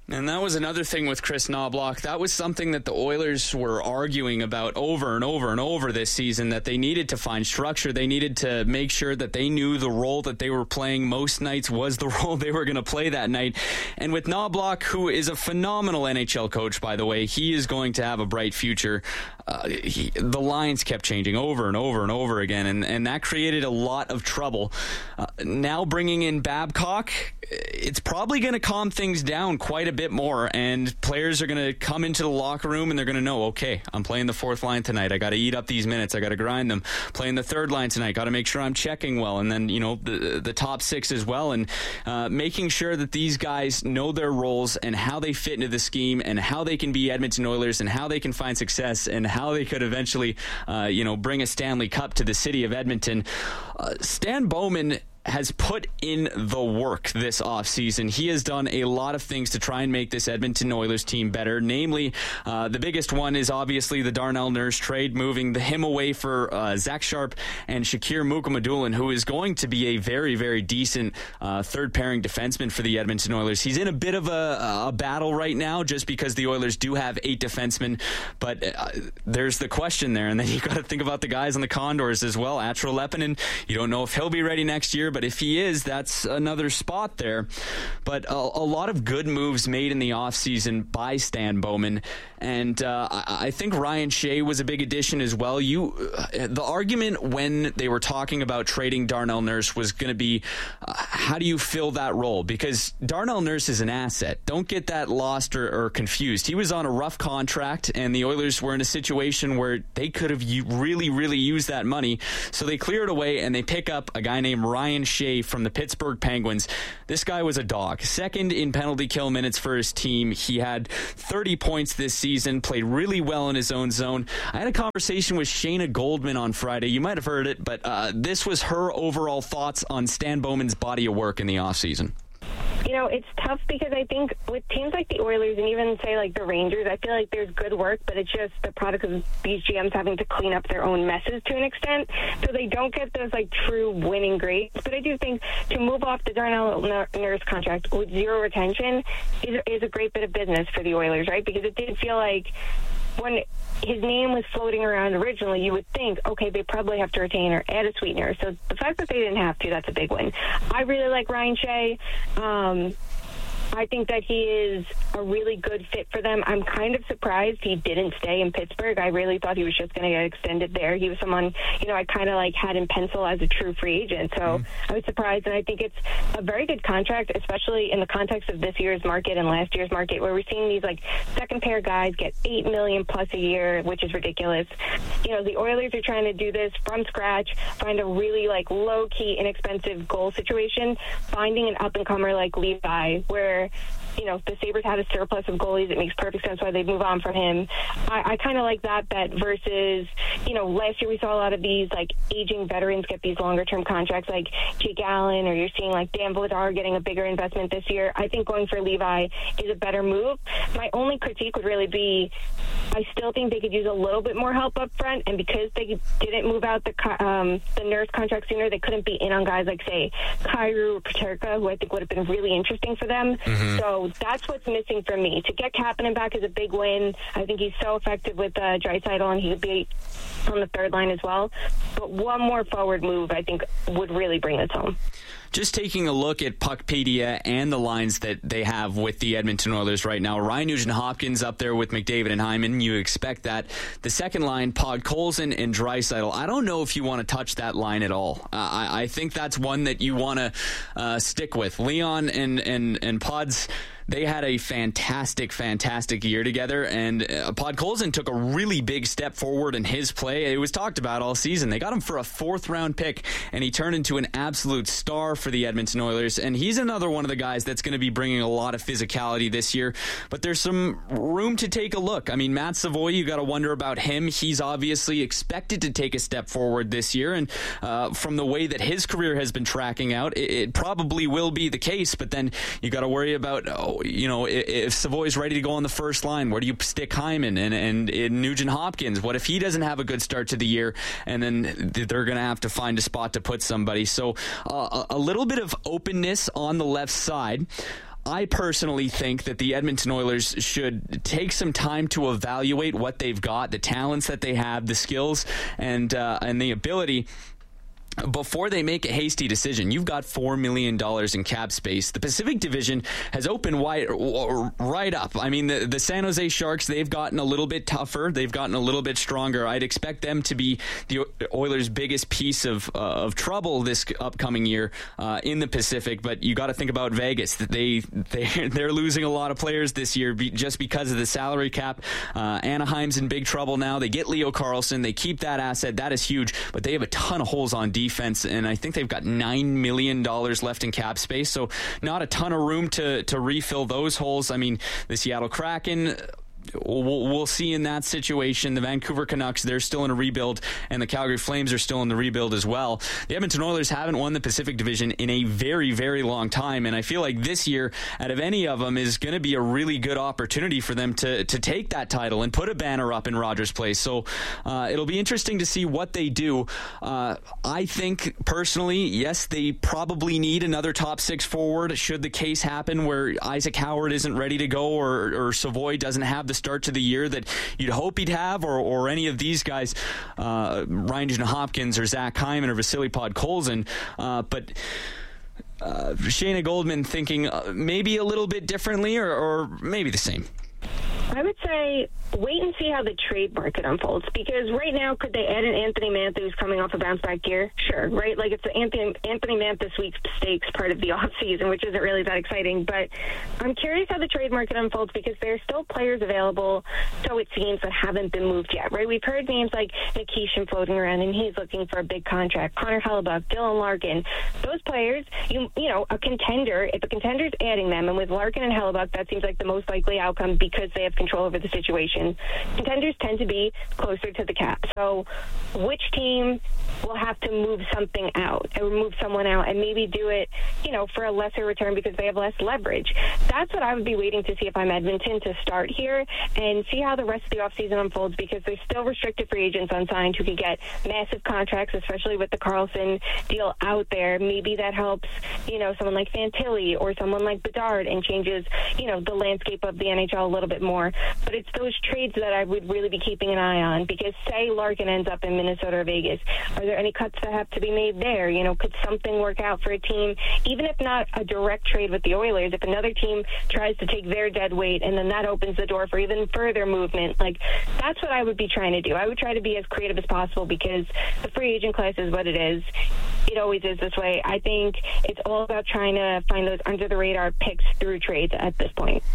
And that was another thing with Chris Knoblauch. That was something that the Oilers were arguing about over and over and over this season, that they needed to find structure. They needed to make sure that they knew the role that they were playing most nights was the role they were going to play that night. And with Knoblauch, who is a phenomenal N H L coach, by the way, he is going to have a bright future. Uh, he, the lines kept changing over and over and over again, and, and that created a lot of trouble. Uh, now bringing in Babcock, it's probably going to calm things down quite a bit more, and players are going to come into the locker room and they're going to know, okay, I'm playing the fourth line tonight. I got to eat up these minutes. I got to grind them. Playing the third line tonight. Got to make sure I'm checking well, and then, you know, the the top six as well, and uh, making sure that these guys know their roles and how they fit into the scheme and how they can be Edmonton Oilers and how they can find success and how they could eventually, uh, you know, bring a Stanley Cup to the city of Edmonton. Uh, Stan Bowman has put in the work this offseason. He has done a lot of things to try and make this Edmonton Oilers team better. Namely, uh, the biggest one is obviously the Darnell Nurse trade, moving the him away for uh, Zach Sharp and Shakir Mukhamadullin, who is going to be a very, very decent uh, third-pairing defenseman for the Edmonton Oilers. He's in a bit of a, a battle right now just because the Oilers do have eight defensemen, but uh, there's the question there, and then you got to think about the guys on the Condors as well. Atro Lepinen, you don't know if he'll be ready next year, but if he is, that's another spot there. But a, a lot of good moves made in the offseason by Stan Bowman, and uh, I, I think Ryan Shea was a big addition as well. You, uh, the argument when they were talking about trading Darnell Nurse was going to be, uh, how do you fill that role? Because Darnell Nurse is an asset. Don't get that lost or, or confused. He was on a rough contract, and the Oilers were in a situation where they could have really, really used that money. So they clear it away, and they pick up a guy named Ryan Shea from the Pittsburgh Penguins. This guy was a dog. Second in penalty kill minutes for his team. He had thirty points this season, played really well in his own zone. I had a conversation with Shayna Goldman on Friday. You might have heard it, but uh, this was her overall thoughts on Stan Bowman's body of work in the offseason. You know, it's tough because I think with teams like the Oilers and even, say, like the Rangers, I feel like there's good work, but it's just the product of these G Ms having to clean up their own messes to an extent, so they don't get those, like, true winning grades. But I do think to move off the Darnell Nurse contract with zero retention is, is a great bit of business for the Oilers, right? Because it did feel like when his name was floating around originally, you would think, okay, they probably have to retain or add a sweetener. So the fact that they didn't have to, that's a big win. I really like Ryan Shea. Um, I think that he is a really good fit for them. I'm kind of surprised he didn't stay in Pittsburgh. I really thought he was just going to get extended there. He was someone, you know, I kind of like had in pencil as a true free agent. So mm. I was surprised, and I think it's a very good contract, especially in the context of this year's market and last year's market, where we're seeing these like second pair guys get eight million plus a year, which is ridiculous. You know, the Oilers are trying to do this from scratch, find a really like low key, inexpensive goal situation, finding an up and comer like Levi, where you know, the Sabres had a surplus of goalies. It makes perfect sense why they'd move on from him. I, I kind of like that bet versus, you know, last year we saw a lot of these, like, aging veterans get these longer-term contracts, like Jake Allen, or you're seeing, like, Dan Vladar getting a bigger investment this year. I think going for Levi is a better move. My only critique would really be I still think they could use a little bit more help up front, and because they didn't move out the um, the Nurse contract sooner, they couldn't be in on guys like, say, Kyrou or Peterka, who I think would have been really interesting for them. Mm-hmm. So that's what's missing for me. To get Kapanen back is a big win. I think he's so effective with uh, Draisaitl, and he would be on the third line as well. But one more forward move, I think, would really bring us home. Just taking a look at Puckpedia and the lines that they have with the Edmonton Oilers right now. Ryan Nugent-Hopkins up there with McDavid and Hyman. You expect that. The second line, Podkolzin and Draisaitl. I don't know if you want to touch that line at all. Uh, I, I think that's one that you want to uh, stick with. Leon and, and, and Pods, they had a fantastic, fantastic year together, and uh, Podkolzin took a really big step forward in his play. It was talked about all season. They got him for a fourth-round pick, and he turned into an absolute star for the Edmonton Oilers, and he's another one of the guys that's going to be bringing a lot of physicality this year, but there's some room to take a look. I mean, Matt Savoy, you got to wonder about him. He's obviously expected to take a step forward this year, and uh, from the way that his career has been tracking out, it, it probably will be the case, but then you got to worry about, oh, you know, if, if Savoy's ready to go on the first line, where do you stick Hyman and, and, and Nugent-Hopkins? What if he doesn't have a good start to the year, and then they're going to have to find a spot to put somebody? So uh, a little bit of openness on the left side. I personally think that the Edmonton Oilers should take some time to evaluate what they've got, the talents that they have, the skills, and uh, and the ability before they make a hasty decision. You've got four million dollars in cap space. The Pacific Division has opened wide, right up. I mean, the, the San Jose Sharks, they've gotten a little bit tougher. They've gotten a little bit stronger. I'd expect them to be the Oilers' biggest piece of uh, of trouble this upcoming year uh, in the Pacific. But you got to think about Vegas. They, they, they're losing a lot of players this year be, just because of the salary cap. Uh, Anaheim's in big trouble now. They get Leo Carlsson. They keep that asset. That is huge. But they have a ton of holes on defense. defense, and I think they've got nine million dollars left in cap space, so not a ton of room to, to refill those holes. I mean, the Seattle Kraken, We'll, we'll see in that situation. The Vancouver Canucks, they're still in a rebuild, and the Calgary Flames are still in the rebuild as well. The Edmonton Oilers haven't won the Pacific Division in a very, very long time, and I feel like this year, out of any of them, is going to be a really good opportunity for them to, to take that title and put a banner up in Rogers Place. So uh, it'll be interesting to see what they do. Uh, I think, personally, yes, they probably need another top six forward should the case happen where Isaac Howard isn't ready to go, or, or Savoy doesn't have the start to the year that you'd hope he'd have, or, or any of these guys, uh, Ryan Hopkins or Zach Hyman or Vasily Podkolzin. Uh, but uh, Shayna Goldman thinking uh, maybe a little bit differently, or, or maybe the same. I would say wait and see how the trade market unfolds, because right now, could they add an Anthony Mantha who's coming off a bounce-back year? Sure, right? Like, it's the Anthony, Anthony Mantha sweepstakes part of the offseason, which isn't really that exciting. But I'm curious how the trade market unfolds, because there are still players available, so it seems, that haven't been moved yet, right? We've heard names like Nikishin floating around, and he's looking for a big contract. Connor Hellebuyck, Dylan Larkin. Those players, you you know, a contender, if a contender's adding them, and with Larkin and Hellebuyck, that seems like the most likely outcome because they have control over the situation. Contenders tend to be closer to the cap. So which team will have to move something out, or move someone out, and maybe do it, you know, for a lesser return because they have less leverage? That's what I would be waiting to see if I'm Edmonton, to start here and see how the rest of the offseason unfolds, because there's still restricted free agents unsigned who could get massive contracts, especially with the Carlson deal out there. Maybe that helps, you know, someone like Fantilli or someone like Bedard, and changes, you know, the landscape of the N H L a little bit more. But it's those trades that I would really be keeping an eye on, because say Larkin ends up in Minnesota or Vegas, are there any cuts that have to be made there? You know, could something work out for a team, even if not a direct trade with the Oilers, if another team tries to take their dead weight, and then that opens the door for even further movement? Like, that's what I would be trying to do. I would try to be as creative as possible, because the free agent class is what it is. It always is this way. I think it's all about trying to find those under-the-radar picks through trades at this point.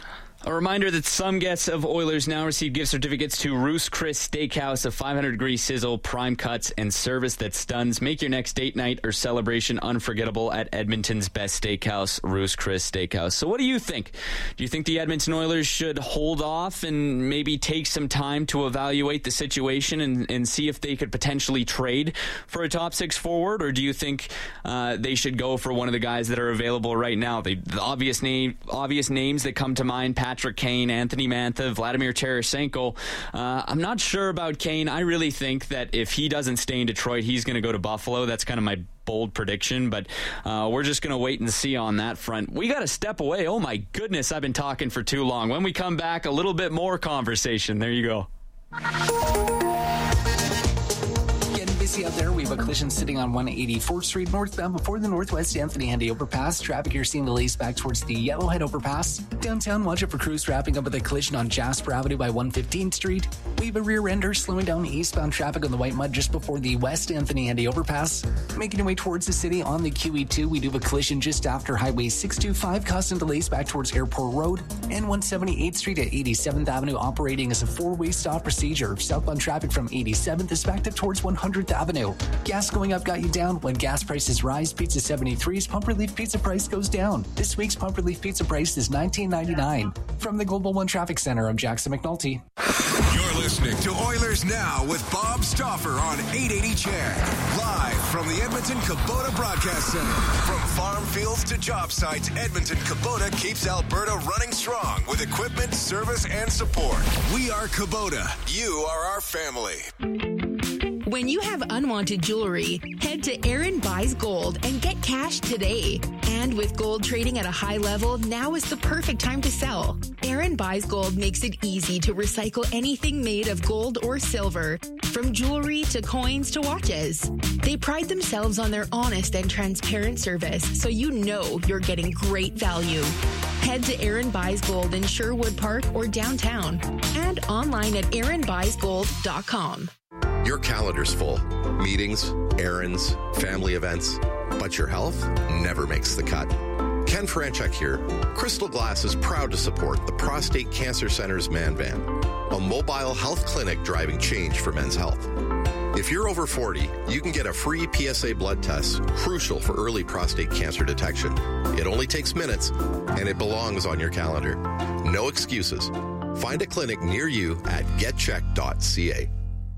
A reminder that some guests of Oilers now receive gift certificates to Ruth's Chris Steakhouse, a five hundred degree sizzle, prime cuts, and service that stuns. Make your next date night or celebration unforgettable at Edmonton's best steakhouse, Ruth's Chris Steakhouse. So what do you think? Do you think the Edmonton Oilers should hold off and maybe take some time to evaluate the situation and, and see if they could potentially trade for a top six forward? Or do you think uh, they should go for one of the guys that are available right now? The, the obvious name, obvious names that come to mind, Patrick Kane, Anthony Mantha, Vladimir Tarasenko. Uh, I'm not sure about Kane. I really think that if he doesn't stay in Detroit, he's going to go to Buffalo. That's kind of my bold prediction, but uh, we're just going to wait and see on that front. We got to step away. Oh my goodness, I've been talking for too long. When we come back, a little bit more conversation. There you go. Busy out there. We have a collision sitting on one eighty-fourth Street northbound before the Northwest Anthony Henday overpass. Traffic you're seeing delays back towards the Yellowhead overpass. Downtown, watch out for crews wrapping up with a collision on Jasper Avenue by one fifteenth Street. We have a rear ender slowing down eastbound traffic on the White Mud just before the West Anthony Henday overpass. Making your way towards the city on the Q E two, we do have a collision just after Highway six twenty-five, causing delays back towards Airport Road. And one seventy-eighth Street at eighty-seventh Avenue operating as a four-way stop procedure. Southbound traffic from eighty-seventh is backed up towards one hundredth Avenue. Gas going up got you down. When gas prices rise, Pizza seventy-three's Pump Relief Pizza price goes down. This week's Pump Relief Pizza price is nineteen ninety-nine. From the Global One Traffic Center, I'm Jackson McNulty. You're listening to Oilers Now with Bob Stauffer on eight eighty C H E D. Live from the Edmonton Kubota Broadcast Center. From farm fields to job sites, Edmonton Kubota keeps Alberta running strong with equipment, service, and support. We are Kubota. You are our family. When When you have unwanted jewelry, head to Aaron Buys Gold and get cash today. And with gold trading at a high level, now is the perfect time to sell. Aaron Buys Gold makes it easy to recycle anything made of gold or silver, from jewelry to coins to watches. They pride themselves on their honest and transparent service, so you know you're getting great value. Head to Aaron Buys Gold in Sherwood Park or downtown, and online at aaron buys gold dot com. Your calendar's full. Meetings, errands, family events. But your health never makes the cut. Ken Franchuk here. Crystal Glass is proud to support the Prostate Cancer Center's Man Van, a mobile health clinic driving change for men's health. If you're over forty, you can get a free P S A blood test, crucial for early prostate cancer detection. It only takes minutes, and it belongs on your calendar. No excuses. Find a clinic near you at get check dot c a.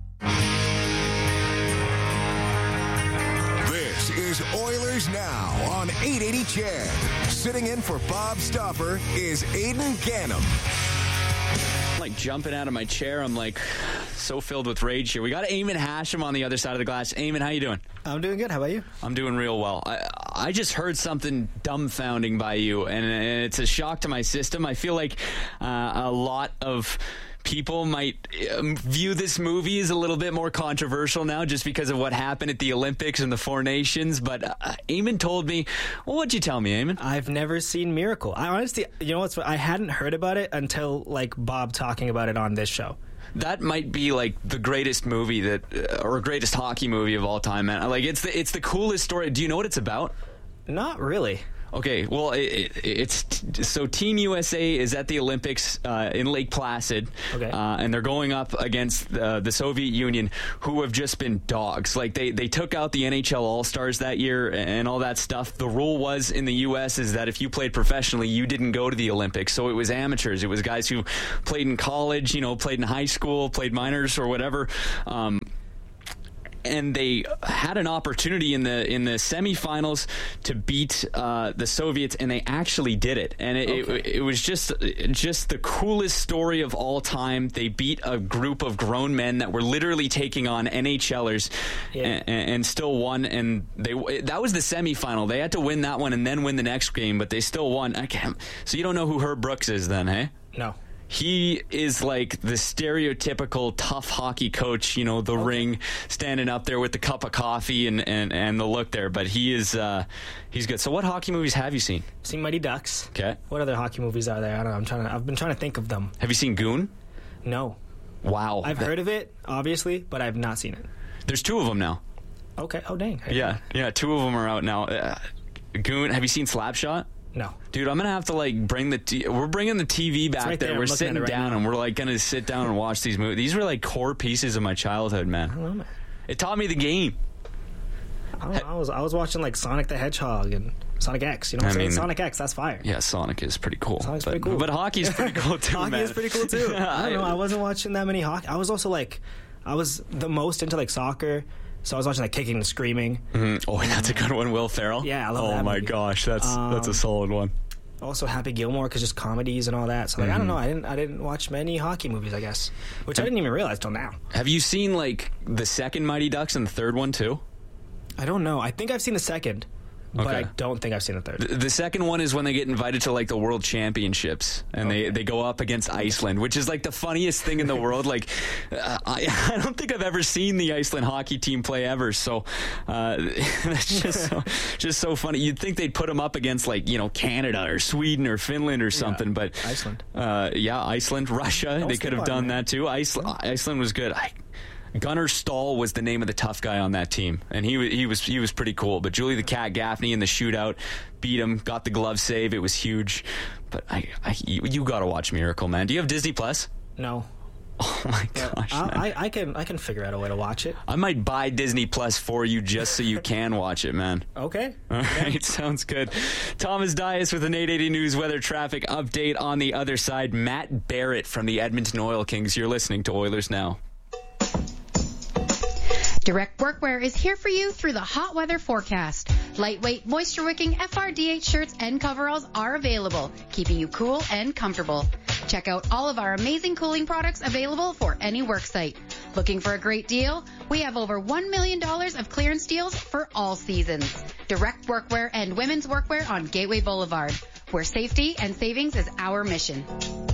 This is Oilers Now on eight eighty C H E D. Sitting in for Bob Stauffer is Aidan Gannam. I'm like jumping out of my chair. I'm like so filled with rage here. We got Eamon Hashem on the other side of the glass. Eamon, how you doing? I'm doing good. How about you? I'm doing real well. I, I just heard something dumbfounding by you, and, and it's a shock to my system. I feel like uh, a lot of people might um, view this movie as a little bit more controversial now just because of what happened at the Olympics and the Four Nations. But uh, Eamon told me, well, what'd you tell me, Eamon? I've never seen Miracle. I honestly, you know what's, I hadn't heard about it until like Bob talking about it on this show. That might be like the greatest movie that, uh, or greatest hockey movie of all time, man. Like it's the it's the coolest story. Do you know what it's about? Not really. Okay, well, it, it, it's t- so Team U S A is at the Olympics uh, in Lake Placid, okay. uh, and they're going up against uh, the Soviet Union, who have just been dogs. Like they, they took out the N H L All-Stars that year and all that stuff. The rule was in the U S is that if you played professionally, you didn't go to the Olympics. So it was amateurs. It was guys who played in college, you know, played in high school, played minors or whatever. Um, And they had an opportunity in the in the semifinals to beat uh, the Soviets, and they actually did it. And it, okay. it, it was just just the coolest story of all time. They beat a group of grown men that were literally taking on NHLers, yeah. and, and still won. And they that was the semifinal. They had to win that one and then win the next game, but they still won. I can't, so you don't know who Herb Brooks is, then, hey? No. He is like the stereotypical tough hockey coach, you know, the okay. ring, standing up there with the cup of coffee and, and, and the look there. But he is uh, he's good. So what hockey movies have you seen? I've seen Mighty Ducks. Okay. What other hockey movies are there? I don't know. I'm trying to, I've been trying to think of them. Have you seen Goon? No. Wow. I've that, heard of it, obviously, but I've not seen it. There's two of them now. Okay. Oh, dang. Yeah. Yeah, two of them are out now. Uh, Goon. Have you seen Slapshot? No. Dude, I'm going to have to, like, bring the... T- we're bringing the T V back right there. there. We're I'm sitting right down, now. and we're, like, going to sit down and watch these movies. These were, like, core pieces of my childhood, man. I don't know, man. It taught me the game. I, don't know, I was I was watching, like, Sonic the Hedgehog and Sonic X. You know what I'm saying? Sonic X, that's fire. Yeah, Sonic is pretty cool. Sonic's but, pretty cool. But hockey's pretty cool, too, Hockey man. is pretty cool, too. I don't know. I wasn't watching that many hockey. I was also, like... I was the most into, like, soccer... So I was watching like Kicking and Screaming. Mm-hmm. Oh, that's a good one, Will Ferrell. Yeah, I love oh that. Oh my movie. gosh, that's um, that's a solid one. Also, Happy Gilmore because just comedies and all that. So like, mm-hmm. I don't know. I didn't I didn't watch many hockey movies, I guess, which I didn't even realize till now. Have you seen like the second Mighty Ducks and the third one too? I don't know. I think I've seen the second. But okay. I don't think I've seen the third. The, the second one is when they get invited to like the World Championships, and okay. they, they go up against Iceland, which is like the funniest thing in the world. Like, uh, I, I don't think I've ever seen the Iceland hockey team play ever. So uh, that's just so, just so funny. You'd think they'd put them up against like you know Canada or Sweden or Finland or something, yeah. but Iceland. Uh, yeah, Iceland, Russia. Don't they could have done that too. Iceland, yeah. Iceland was good. I, Gunnar Stahl was the name of the tough guy on that team, and he he was he was pretty cool. But Julie the Cat Gaffney in the shootout beat him, got the glove save. It was huge. But I, I you, you got to watch Miracle, man. Do you have Disney Plus? No. Oh my gosh! I, I can I can figure out a way to watch it. I might buy Disney Plus for you just so you can watch it, man. Okay. All right, yeah. Sounds good. Thomas Dias with an eight eighty News weather traffic update on the other side. Matt Barrett from the Edmonton Oil Kings. You're listening to Oilers Now. Direct Workwear is here for you through the hot weather forecast. Lightweight, moisture-wicking F R D H shirts and coveralls are available, keeping you cool and comfortable. Check out all of our amazing cooling products available for any work site. Looking for a great deal? We have over one million dollars of clearance deals for all seasons. Direct workwear and women's workwear on Gateway Boulevard, where safety and savings is our mission.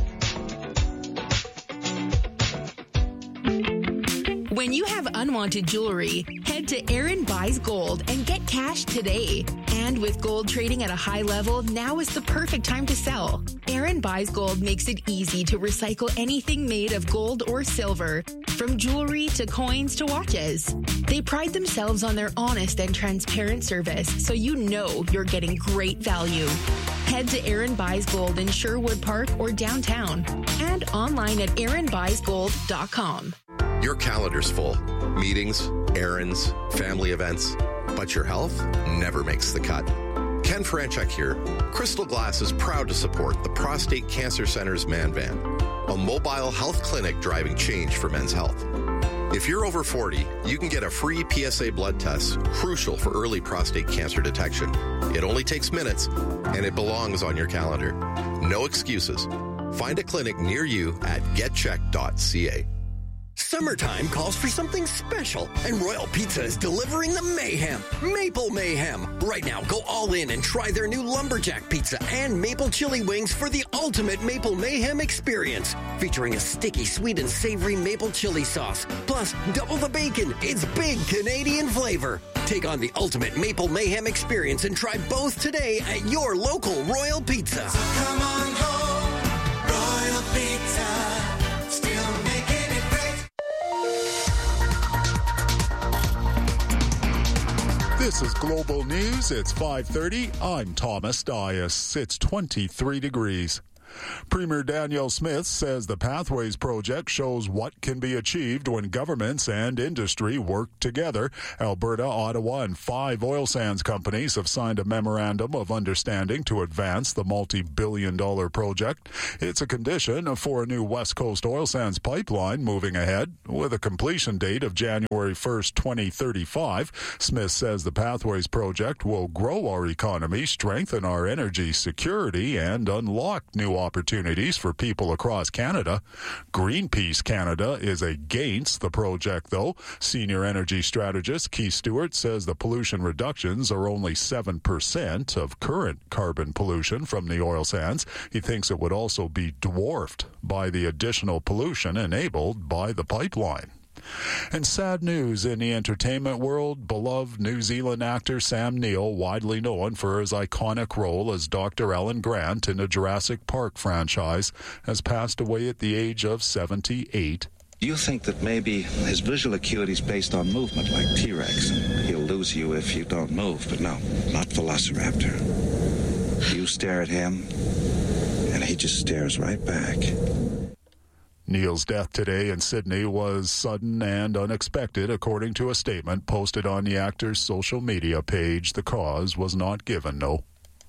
When you have unwanted jewelry, head to Aaron Buys Gold and get cash today. And with gold trading at a high level, now is the perfect time to sell. Aaron Buys Gold makes it easy to recycle anything made of gold or silver, from jewelry to coins to watches. They pride themselves on their honest and transparent service, so you know you're getting great value. Head to Aaron Buys Gold in Sherwood Park or downtown, and online at aaron buys gold dot com. Your calendar's full. Meetings, errands, family events. But your health never makes the cut. Ken Franchuk here. Crystal Glass is proud to support the Prostate Cancer Center's Man Van, a mobile health clinic driving change for men's health. If you're over forty, you can get a free P S A blood test, crucial for early prostate cancer detection. It only takes minutes, and it belongs on your calendar. No excuses. Find a clinic near you at get check dot c a. Summertime calls for something special, and Royal Pizza is delivering the mayhem. Maple Mayhem. Right now, go all in and try their new Lumberjack Pizza and Maple Chili Wings for the ultimate Maple Mayhem experience. Featuring a sticky, sweet, and savory maple chili sauce. Plus, double the bacon. It's big Canadian flavor. Take on the ultimate Maple Mayhem experience and try both today at your local Royal Pizza. So come on home, Royal Pizza. Still making it great. This is Global News. It's five thirty. I'm Thomas Dias. It's twenty-three degrees. Premier Danielle Smith says the Pathways Project shows what can be achieved when governments and industry work together. Alberta, Ottawa, and five oil sands companies have signed a memorandum of understanding to advance the multi-billion dollar project. It's a condition for a new West Coast oil sands pipeline moving ahead with a completion date of January first, twenty thirty-five. Smith says the Pathways Project will grow our economy, strengthen our energy security, and unlock new opportunities for people across Canada. Greenpeace Canada is against the project, though. Senior energy strategist Keith Stewart says the pollution reductions are only seven percent of current carbon pollution from the oil sands. He thinks it would also be dwarfed by the additional pollution enabled by the pipeline. And sad news in the entertainment world. Beloved New Zealand actor Sam Neill, widely known for his iconic role as Doctor Alan Grant in the Jurassic Park franchise, has passed away at the age of seventy-eight. You think that maybe his visual acuity is based on movement, like T-Rex, and he'll lose you if you don't move, but no, not Velociraptor. You stare at him, and he just stares right back. Neil's death today in Sydney was sudden and unexpected, according to a statement posted on the actor's social media page. The cause was not given, no.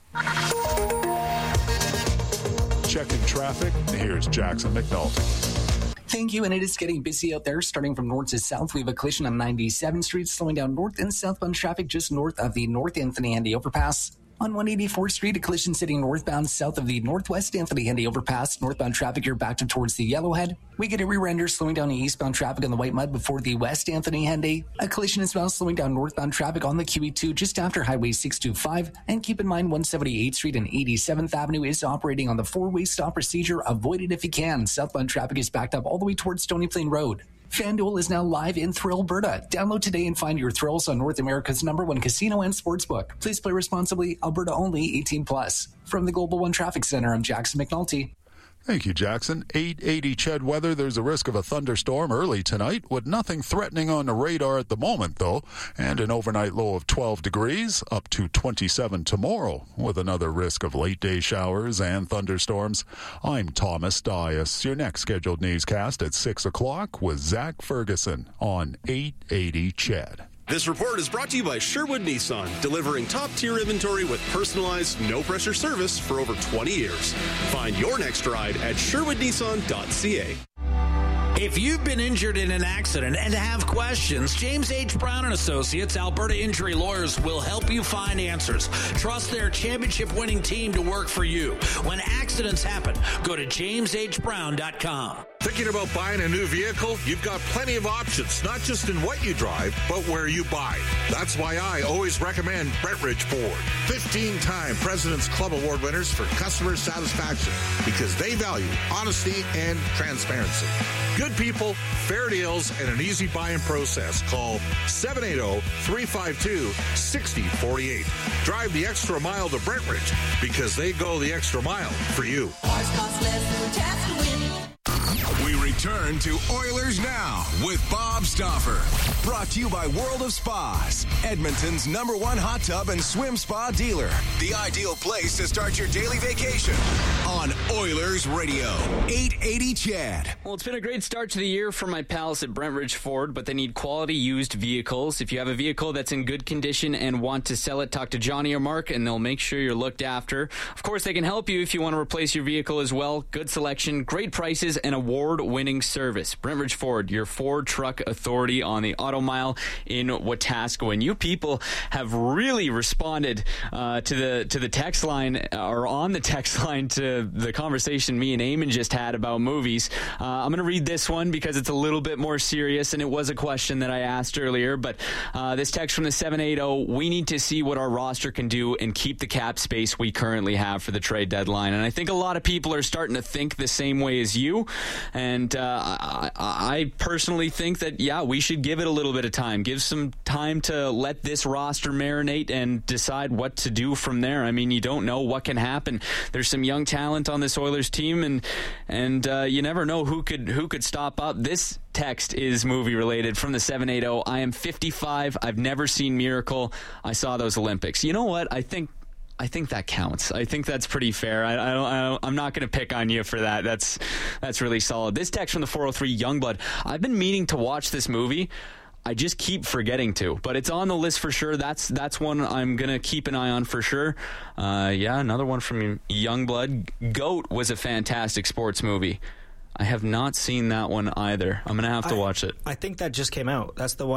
Checking traffic, here's Jackson McNulty. Thank you, and it is getting busy out there. Starting from north to south, we have a collision on ninety-seventh Street, slowing down north and southbound traffic just north of the North Anthony Henday overpass. On one eighty-fourth Street, a collision sitting northbound south of the Northwest Anthony Henday overpass. Northbound traffic here back up towards the Yellowhead. We get a rear-ender slowing down the eastbound traffic on the White Mud before the West Anthony Henday. A collision as well slowing down northbound traffic on the Q E two just after Highway six twenty-five. And keep in mind, one seventy-eighth Street and eighty-seventh Avenue is operating on the four-way stop procedure. Avoid it if you can. Southbound traffic is backed up all the way towards Stony Plain Road. FanDuel is now live in Thrill, Alberta. Download today and find your thrills on North America's number one casino and sportsbook. Please play responsibly. Alberta only, eighteen plus. From the Global One Traffic Center, I'm Jackson McNulty. Thank you, Jackson. eight eighty C H E D weather. There's a risk of a thunderstorm early tonight, with nothing threatening on the radar at the moment, though. And an overnight low of twelve degrees, up to twenty-seven tomorrow, with another risk of late-day showers and thunderstorms. I'm Thomas Dias. Your next scheduled newscast at six o'clock with Zach Ferguson on eight eighty C H E D. This report is brought to you by Sherwood Nissan, delivering top-tier inventory with personalized, no-pressure service for over twenty years. Find your next ride at sherwood nissan dot c a. If you've been injured in an accident and have questions, James H. Brown and Associates, Alberta Injury Lawyers, will help you find answers. Trust their championship-winning team to work for you. When accidents happen, go to james h brown dot com. Thinking about buying a new vehicle? You've got plenty of options, not just in what you drive, but where you buy. That's why I always recommend Brentridge Ford. fifteen-time President's Club Award winners for customer satisfaction because they value honesty and transparency. Good people, fair deals, and an easy buying process. Call seven eight zero, three five two, six zero four eight. Drive the extra mile to Brentridge because they go the extra mile for you. We return to Oilers Now with Bob Stauffer. Brought to you by World of Spas, Edmonton's number one hot tub and swim spa dealer. The ideal place to start your daily vacation on Oilers Radio, eight eighty C H E D. Well, it's been a great start to the year for my pals at Brentridge Ford, but they need quality used vehicles. If you have a vehicle that's in good condition and want to sell it, talk to Johnny or Mark, and they'll make sure you're looked after. Of course, they can help you if you want to replace your vehicle as well. Good selection, great prices, and award-winning service. Brentridge Ford, your Ford truck authority on the Auto Mile in Wetaskiwin. You people have really responded uh, to the to the text line, or on the text line, to the conversation me and Eamon just had about movies. Uh, I'm going to read this one because it's a little bit more serious, and it was a question that I asked earlier. But uh, this text from the seven eighty, we need to see what our roster can do and keep the cap space we currently have for the trade deadline. And I think a lot of people are starting to think the same way as you. And uh, I, I personally think that, yeah, we should give it a little bit of time. Give some time to let this roster marinate and decide what to do from there. I mean, you don't know what can happen. There's some young talent on this Oilers team, and and uh, you never know who could who could stop up. This text is movie related from the seven eighty. I am fifty-five. I've never seen Miracle. I saw those Olympics. You know what? I think I think that counts. I think that's pretty fair. I, I don't, I don't, I'm not going to pick on you for that. That's that's really solid. This text from the four oh three, Youngblood. I've been meaning to watch this movie. I just keep forgetting to, but it's on the list for sure. That's that's one I'm going to keep an eye on for sure. Uh, yeah, another one from Youngblood. GOAT was a fantastic sports movie. I have not seen that one either. I'm going to have to I, watch it. I think that just came out. That's the one.